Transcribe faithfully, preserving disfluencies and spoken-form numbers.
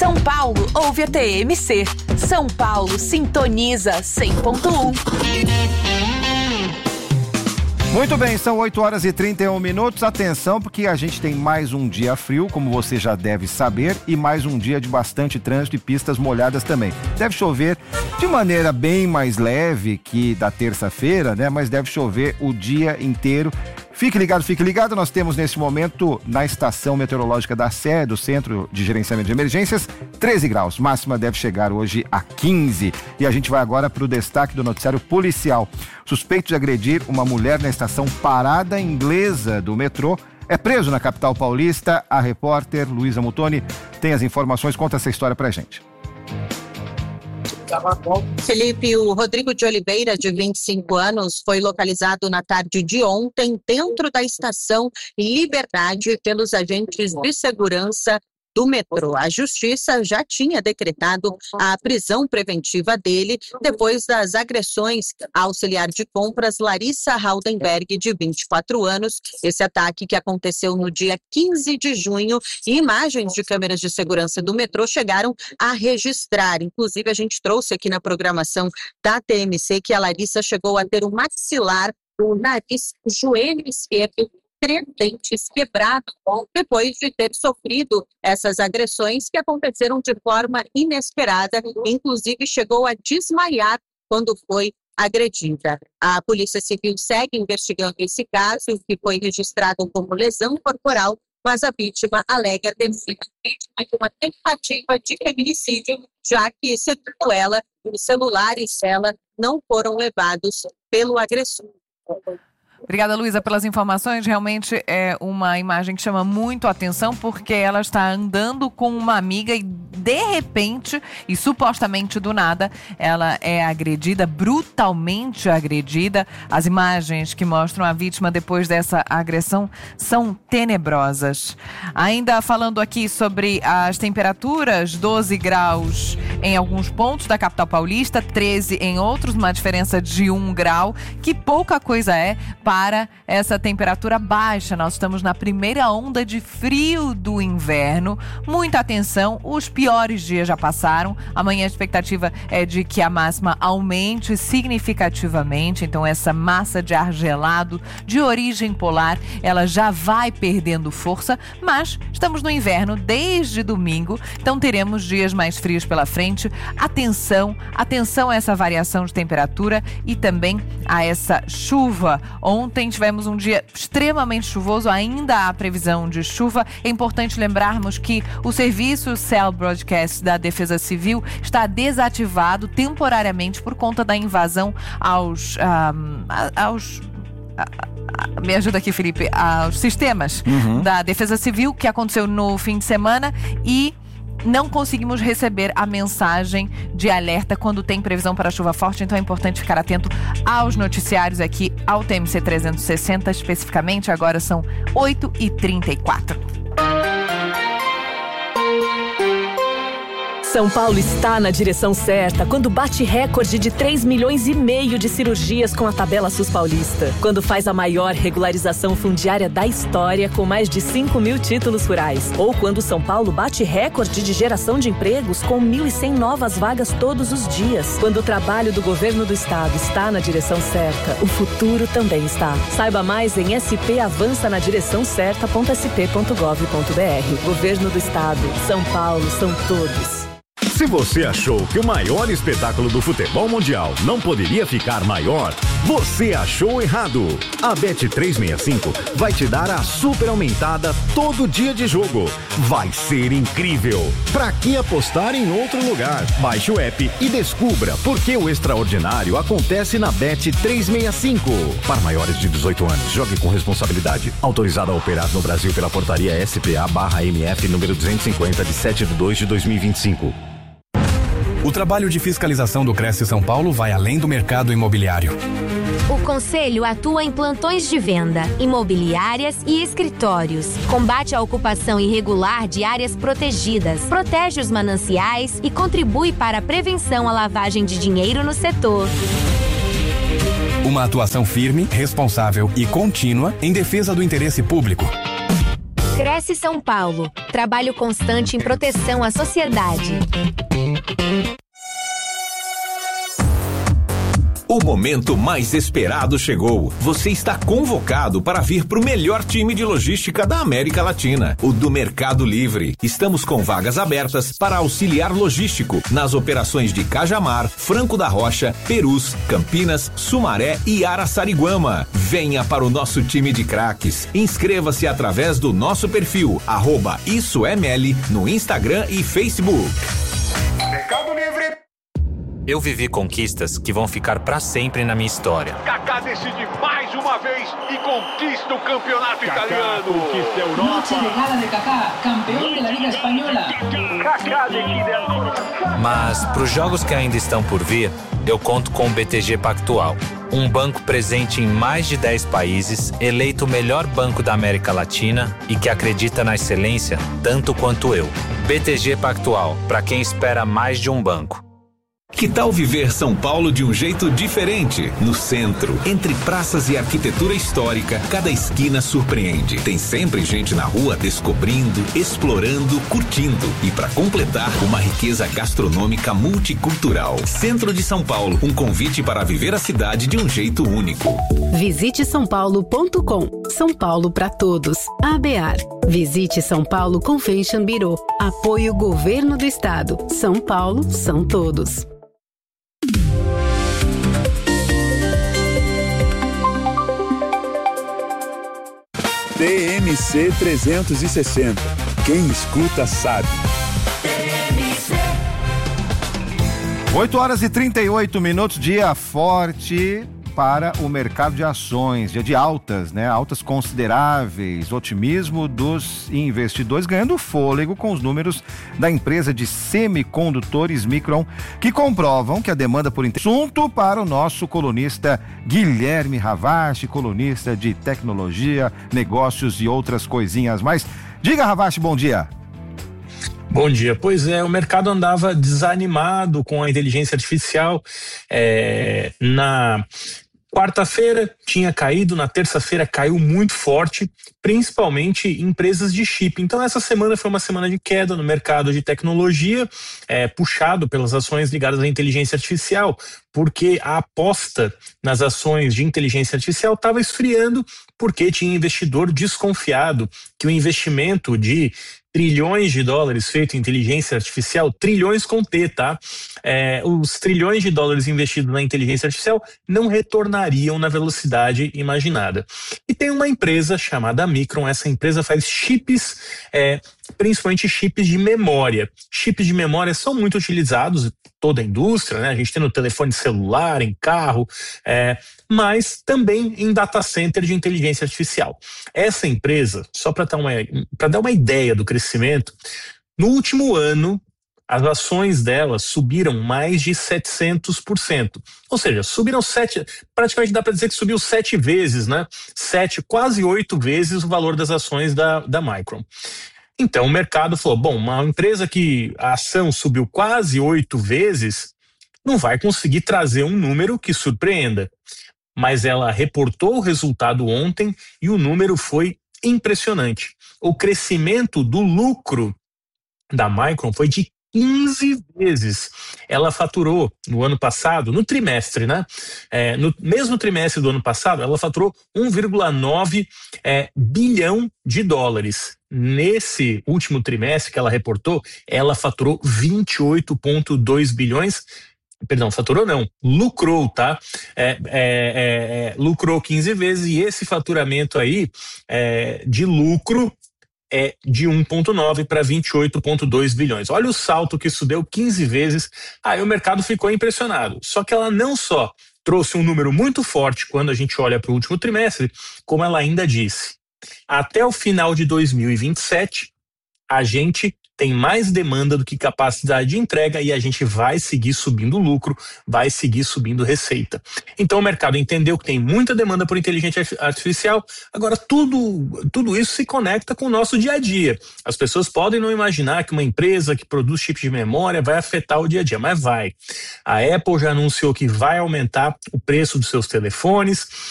São Paulo ouve a T M C. São Paulo sintoniza cem ponto um. Muito bem, são oito horas e trinta e um minutos. Atenção, porque a gente tem mais um dia frio, como você já deve saber, e mais um dia de bastante trânsito e pistas molhadas também. Deve chover de maneira bem mais leve que da terça-feira, né? Mas deve chover o dia inteiro. Fique ligado, fique ligado. Nós temos nesse momento, na estação meteorológica da S E, do Centro de Gerenciamento de Emergências, treze graus. Máxima deve chegar hoje a quinze. E a gente vai agora para o destaque do noticiário policial. Suspeito de agredir uma mulher na estação Parada Inglesa do metrô é preso na capital paulista. A repórter Luísa Mutoni tem as informações. Conta essa história pra gente. Felipe, o Rodrigo de Oliveira, de vinte e cinco anos, foi localizado na tarde de ontem dentro da estação Liberdade pelos agentes de segurança do metrô. A justiça já tinha decretado a prisão preventiva dele depois das agressões à auxiliar de compras Larissa Haldenberg, de vinte e quatro anos. Esse ataque que aconteceu no dia quinze de junho, e imagens de câmeras de segurança do metrô chegaram a registrar. Inclusive, a gente trouxe aqui na programação da T M C que a Larissa chegou a ter o maxilar, o nariz, o joelho esquerdo, três dentes quebrados depois de ter sofrido essas agressões que aconteceram de forma inesperada, inclusive chegou a desmaiar quando foi agredida. A Polícia Civil segue investigando esse caso, que foi registrado como lesão corporal, mas a vítima alega ter sido vítima de uma tentativa de feminicídio, já que, segundo ela, os celulares dela não foram levados pelo agressor. Obrigada, Luísa, pelas informações. Realmente é uma imagem que chama muito a atenção, porque ela está andando com uma amiga e, de repente, e supostamente do nada, ela é agredida, brutalmente agredida. As imagens que mostram a vítima depois dessa agressão são tenebrosas. Ainda falando aqui sobre as temperaturas, doze graus em alguns pontos da capital paulista, treze em outros, uma diferença de um grau, que pouca coisa é para essa temperatura baixa. Nós estamos na primeira onda de frio do inverno. Muita atenção, os piores dias já passaram. Amanhã a expectativa é de que a máxima aumente significativamente. Então essa massa de ar gelado de origem polar, ela já vai perdendo força, mas estamos no inverno desde domingo, então teremos dias mais frios pela frente. Atenção, atenção a essa variação de temperatura e também a essa chuva. Ontem tivemos um dia extremamente chuvoso, ainda há previsão de chuva. É importante lembrarmos que o serviço Cell Broadcast da Defesa Civil está desativado temporariamente por conta da invasão aos... Um, aos me ajuda aqui, Felipe, aos sistemas uhum. da Defesa Civil, que aconteceu no fim de semana, e não conseguimos receber a mensagem de alerta quando tem previsão para chuva forte. Então é importante ficar atento aos noticiários aqui ao T M C trezentos e sessenta, especificamente. Agora são oito e trinta e quatro. São Paulo está na direção certa quando bate recorde de três milhões e meio de cirurgias com a tabela SUS Paulista. Quando faz a maior regularização fundiária da história com mais de cinco mil títulos rurais. Ou quando São Paulo bate recorde de geração de empregos com mil e cem novas vagas todos os dias. Quando o trabalho do governo do estado está na direção certa, o futuro também está. Saiba mais em s p avança na direção certa ponto s p ponto gov ponto b r. Governo do estado. São Paulo são todos. Se você achou que o maior espetáculo do futebol mundial não poderia ficar maior, você achou errado. A Bet trezentos e sessenta e cinco vai te dar a super aumentada todo dia de jogo. Vai ser incrível. Pra que apostar em outro lugar? Baixe o app e descubra por que o extraordinário acontece na Bet trezentos e sessenta e cinco. Para maiores de dezoito anos, jogue com responsabilidade. Autorizado a operar no Brasil pela portaria S P A barra M F número duzentos e cinquenta de sete de dois de dois mil e vinte e cinco. O trabalho de fiscalização do Cresce São Paulo vai além do mercado imobiliário. O Conselho atua em plantões de venda, imobiliárias e escritórios. Combate a ocupação irregular de áreas protegidas, protege os mananciais e contribui para a prevenção à lavagem de dinheiro no setor. Uma atuação firme, responsável e contínua em defesa do interesse público. Cresce São Paulo. Trabalho constante em proteção à sociedade. O momento mais esperado chegou. Você está convocado para vir para o melhor time de logística da América Latina, o do Mercado Livre. Estamos com vagas abertas para auxiliar logístico nas operações de Cajamar, Franco da Rocha, Perus, Campinas, Sumaré e Araçariguama. Venha para o nosso time de craques. Inscreva-se através do nosso perfil, arroba Isso é Meli, no Instagram e Facebook. Mercado Livre. Eu vivi conquistas que vão ficar para sempre na minha história. Kaká decide mais uma vez e conquista o campeonato Kaká italiano. Conquista a Europa. Noche de gala de Kaká, campeão da Liga Espanhola. Kaká decide a... Mas para os jogos que ainda estão por vir, eu conto com o B T G Pactual, um banco presente em mais de dez países, eleito o melhor banco da América Latina e que acredita na excelência tanto quanto eu. B T G Pactual, para quem espera mais de um banco. Que tal viver São Paulo de um jeito diferente? No centro, entre praças e arquitetura histórica, cada esquina surpreende. Tem sempre gente na rua descobrindo, explorando, curtindo. E para completar, uma riqueza gastronômica multicultural. Centro de São Paulo, um convite para viver a cidade de um jeito único. Visite são paulo ponto com. São Paulo para todos. A B A R. Visite São Paulo Convention Bureau. Apoio Governo do Estado. São Paulo são todos. T M C trezentos e sessenta. Quem escuta sabe. oito horas e trinta e oito minutos, dia forte para o mercado de ações, dia de altas, né? Altas consideráveis, otimismo dos investidores ganhando fôlego com os números da empresa de semicondutores Micron, que comprovam que a demanda por assunto para o nosso colunista Guilherme Ravache, colunista de tecnologia, negócios e outras coisinhas mais. Diga, Ravache, bom dia. Bom dia. Pois é, o mercado andava desanimado com a inteligência artificial. É, na quarta-feira tinha caído, na terça-feira caiu muito forte, principalmente empresas de chip. Então essa semana foi uma semana de queda no mercado de tecnologia, é, puxado pelas ações ligadas à inteligência artificial, porque a aposta nas ações de inteligência artificial estava esfriando, porque tinha investidor desconfiado que o investimento de trilhões de dólares feito em inteligência artificial, trilhões com T, tá? É, os trilhões de dólares investidos na inteligência artificial não retornariam na velocidade imaginada. E tem uma empresa chamada Micron, essa empresa faz chips, é, principalmente chips de memória. Chips de memória são muito utilizados em toda a indústria, né? A gente tem no telefone celular, em carro, é, mas também em data center de inteligência artificial. Essa empresa, só para dar uma, para dar uma ideia do crescimento, no último ano, as ações dela subiram mais de setecentos por cento. Ou seja, subiram sete, praticamente dá para dizer que subiu sete vezes, né? Sete, quase oito vezes o valor das ações da, da Micron. Então o mercado falou, bom, uma empresa que a ação subiu quase oito vezes, não vai conseguir trazer um número que surpreenda. Mas ela reportou o resultado ontem e o número foi impressionante. O crescimento do lucro da Micron foi de quinze vezes. Ela faturou no ano passado, no trimestre, né? É, no mesmo trimestre do ano passado, ela faturou um vírgula nove é, bilhão de dólares. Nesse último trimestre que ela reportou, ela faturou vinte e oito vírgula dois bilhões. Perdão, faturou não, lucrou, tá? É, é, é, lucrou quinze vezes e esse faturamento aí é, de lucro é de um vírgula nove para vinte e oito vírgula dois bilhões. Olha o salto que isso deu, quinze vezes. Aí o mercado ficou impressionado. Só que ela não só trouxe um número muito forte quando a gente olha para o último trimestre, como ela ainda disse, até o final de dois mil e vinte e sete, a gente tem mais demanda do que capacidade de entrega e a gente vai seguir subindo lucro, vai seguir subindo receita. Então o mercado entendeu que tem muita demanda por inteligência artificial, agora tudo, tudo isso se conecta com o nosso dia a dia. As pessoas podem não imaginar que uma empresa que produz chips de memória vai afetar o dia a dia, mas vai. A Apple já anunciou que vai aumentar o preço dos seus telefones,